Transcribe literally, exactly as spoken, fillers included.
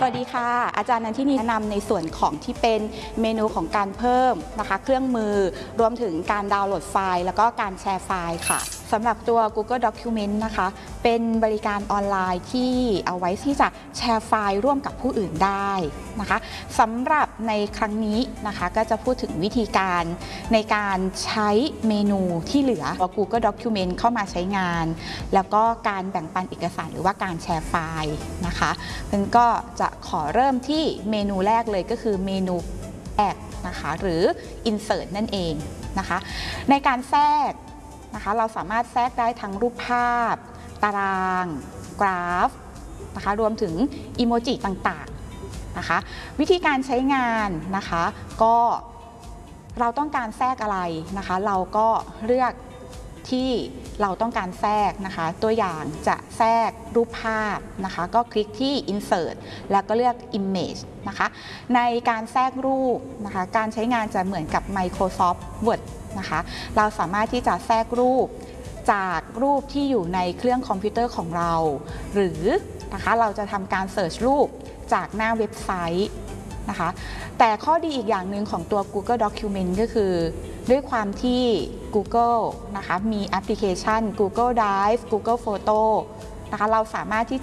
วัสดีค่ะอาจารย์นันทินีแนะนำในส่วนของที่เป็นเมนูของการเพิ่มนะคะเครื่องมือรวมถึงการดาวน์โหลดไฟล์แล้วก็การแชร์ไฟล์ค่ะสำหรับตัว Google Document นะคะเป็นบริการออนไลน์ที่เอาไว้ที่จะแชร์ไฟล์ร่วมกับผู้อื่นได้นะคะสำหรับในครั้งนี้นะคะก็จะพูดถึงวิธีการในการใช้เมนูที่เหลือ Google Document เข้ามาใช้งานแล้วก็การแบ่งปันเอกสารหรือว่าการแชร์ไฟล์นะคะมันก็จะขอเริ่มที่เมนูแรกเลยก็คือเมนู Add นะคะหรือ Insert นั่นเองนะคะในการแทรกนะคะเราสามารถแทรกได้ทั้งรูปภาพตารางกราฟนะคะรวมถึงอีโมจิต่างๆนะคะวิธีการใช้งานนะคะก็เราต้องการแทรกอะไรนะคะเราก็เลือกที่เราต้องการแทรกนะคะตัวอย่างจะแทรกรูปภาพนะคะก็คลิกที่ Insert แล้วก็เลือก Image นะคะในการแทรกรูปนะคะการใช้งานจะเหมือนกับ Microsoft Word นะคะเราสามารถที่จะแทรกรูปจากรูปที่อยู่ในเครื่องคอมพิวเตอร์ของเราหรือนะคะเราจะทำการเสิร์ชรูปจากหน้าเว็บไซต์นะคะแต่ข้อดีอีกอย่างหนึ่งของตัว Google Document ก็คือด้วยความที่ Google นะคะมีแอปพลิเคชัน Google Drive Google Photo นะคะเราสามารถที่จะ